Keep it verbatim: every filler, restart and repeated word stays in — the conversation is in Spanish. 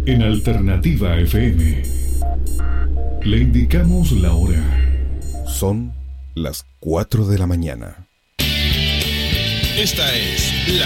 En Alternativa F M le indicamos la hora. Son las cuatro de la mañana. Esta es la